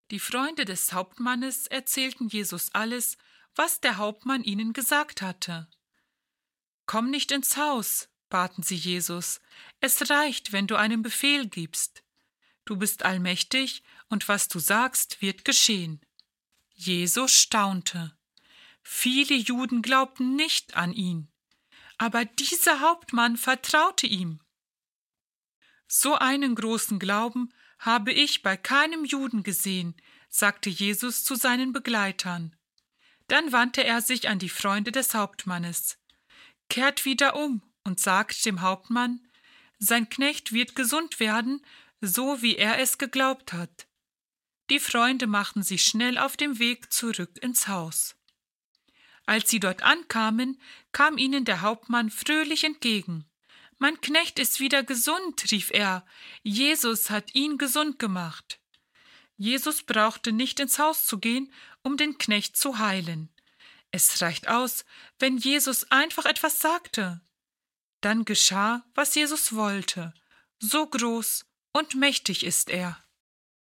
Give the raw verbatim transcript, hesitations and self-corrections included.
Die Freunde des Hauptmannes erzählten Jesus alles, was der Hauptmann ihnen gesagt hatte. »Komm nicht ins Haus«, baten sie Jesus, »es reicht, wenn du einen Befehl gibst. Du bist allmächtig, und was du sagst, wird geschehen.« Jesus staunte. Viele Juden glaubten nicht an ihn, aber dieser Hauptmann vertraute ihm. »So einen großen Glauben habe ich bei keinem Juden gesehen«, sagte Jesus zu seinen Begleitern. Dann wandte er sich an die Freunde des Hauptmannes. »Kehrt wieder um und sagt dem Hauptmann, sein Knecht wird gesund werden, so wie er es geglaubt hat.« Die Freunde machten sich schnell auf dem Weg zurück ins Haus. Als sie dort ankamen, kam ihnen der Hauptmann fröhlich entgegen. »Mein Knecht ist wieder gesund«, rief er. »Jesus hat ihn gesund gemacht.« Jesus brauchte nicht ins Haus zu gehen, um den Knecht zu heilen. Es reicht aus, wenn Jesus einfach etwas sagte. Dann geschah, was Jesus wollte. So groß und mächtig ist er.